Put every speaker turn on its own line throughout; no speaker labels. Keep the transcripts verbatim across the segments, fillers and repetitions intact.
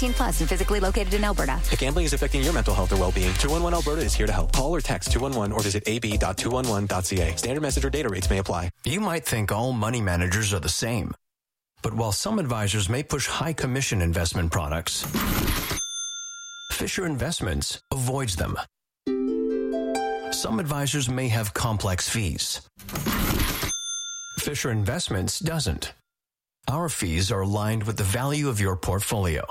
eighteen plus and physically located in Alberta.
If gambling is affecting your mental health or well-being, two one one Alberta is here to help. Call or text two one one or visit a b dot two one one dot c a. Standard message or data rates may apply.
You might think all money managers are the same. But while some advisors may push high commission investment products, Fisher Investments avoids them. Some advisors may have complex fees. Fisher Investments doesn't. Our fees are aligned with the value of your portfolio.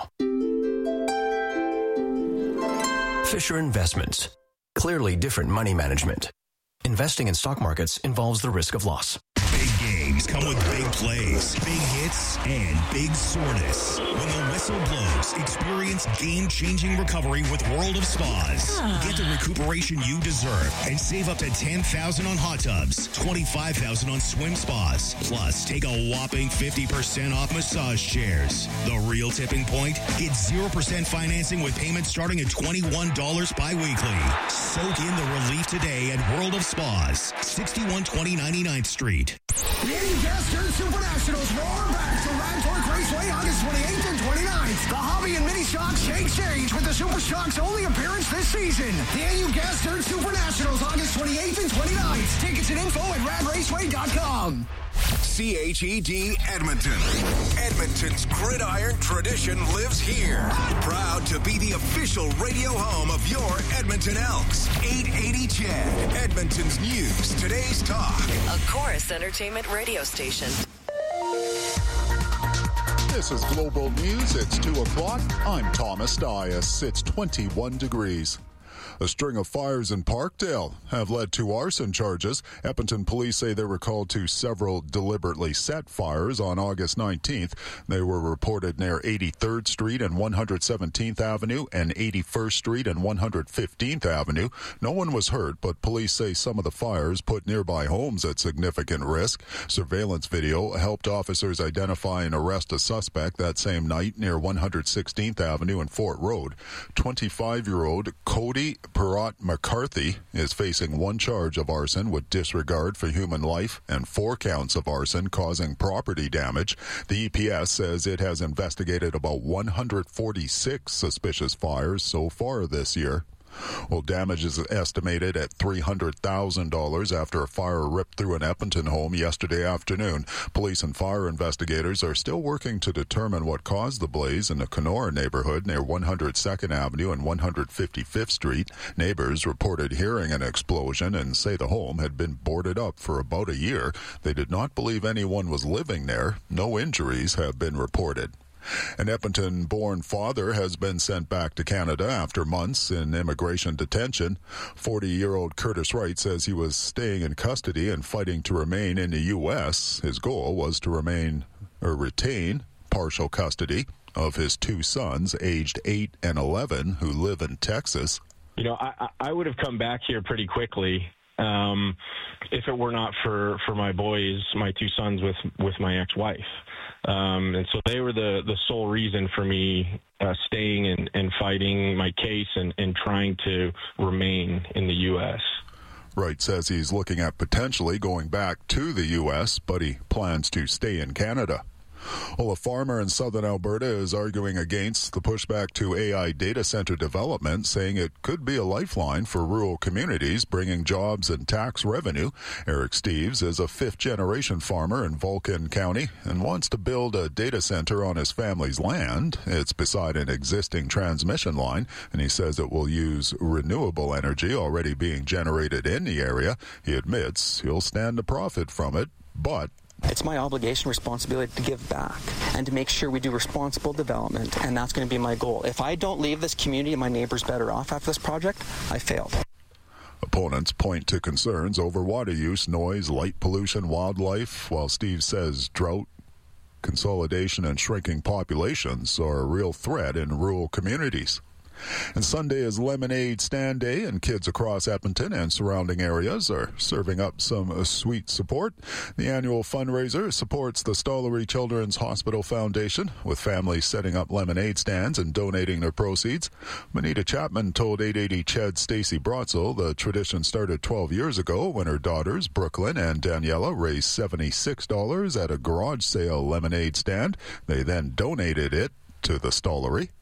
Fisher Investments. Clearly different money management. Investing in stock markets involves the risk of loss.
Big games come with big plays, big hits, and big soreness. When the whistle blows, experience game-changing recovery with World of Spas. Get the recuperation you deserve and save up to ten thousand dollars on hot tubs, twenty-five thousand dollars on swim spas. Plus, take a whopping fifty percent off massage chairs. The real tipping point? Get zero percent financing with payments starting at twenty-one dollars bi-weekly. Soak in the relief today at World of Spas, sixty-one twenty ninety-ninth Street.
The Ancaster Super Nationals roar back to Radtork Raceway August twenty-eighth and twenty-ninth. The Hobby and Mini Shock Shake Change with the Super Shock's only appearance this season. The Ancaster Super Nationals August twenty-eighth and twenty-ninth. Tickets and info at rad raceway dot com.
C H E D Edmonton. Edmonton's gridiron tradition lives here. Proud to be the official radio home of your Edmonton Elks. eight eighty C H E D, Edmonton's news, today's talk.
A Chorus Entertainment radio station.
This is Global News. It's two o'clock. I'm Thomas Dias. It's twenty-one degrees. A string of fires in Parkdale have led to arson charges. Edmonton police say they were called to several deliberately set fires on August nineteenth. They were reported near eighty-third Street and one hundred seventeenth Avenue and eighty-first Street and one hundred fifteenth Avenue. No one was hurt, but police say some of the fires put nearby homes at significant risk. Surveillance video helped officers identify and arrest a suspect that same night near one hundred sixteenth Avenue and Fort Road. twenty-five-year-old Cody Perrott McCarthy is facing one charge of arson with disregard for human life and four counts of arson causing property damage. The E P S says it has investigated about one hundred forty-six suspicious fires so far this year. Well, damage is estimated at three hundred thousand dollars after a fire ripped through an Edmonton home yesterday afternoon. Police and fire investigators are still working to determine what caused the blaze in the Kenora neighborhood near one hundred second Avenue and one hundred fifty-fifth Street. Neighbors reported hearing an explosion and say the home had been boarded up for about a year. They did not believe anyone was living there. No injuries have been reported. An Edmonton-born father has been sent back to Canada after months in immigration detention. forty-year-old Curtis Wright says he was staying in custody and fighting to remain in the U S. His goal was to remain or retain partial custody of his two sons, aged eight and eleven, who live in Texas.
You know, I, I would have come back here pretty quickly um, if it were not for, for my boys, my two sons with, with my ex-wife. Um, and so they were the, the sole reason for me uh, staying and, and fighting my case and, and trying to remain in the U S.
Wright says he's looking at potentially going back to the U S, but he plans to stay in Canada. Well, a farmer in southern Alberta is arguing against the pushback to A I data center development, saying it could be a lifeline for rural communities, bringing jobs and tax revenue. Eric Steves is a fifth-generation farmer in Vulcan County and wants to build a data center on his family's land. It's beside an existing transmission line, and he says it will use renewable energy already being generated in the area. He admits he'll stand to profit from it, but
it's my obligation, responsibility to give back and to make sure we do responsible development, and that's going to be my goal. If I don't leave this community and my neighbors better off after this project, I failed.
Opponents point to concerns over water use, noise, light pollution, wildlife, while Steve says drought, consolidation, and shrinking populations are a real threat in rural communities. And Sunday is Lemonade Stand Day, and kids across Edmonton and surrounding areas are serving up some uh, sweet support. The annual fundraiser supports the Stollery Children's Hospital Foundation, with families setting up lemonade stands and donating their proceeds. Manita Chapman told eight eighty C H E D's Stacey Brotzel the tradition started twelve years ago when her daughters, Brooklyn and Daniela, raised seventy-six dollars at a garage sale lemonade stand. They then donated it to the Stollery.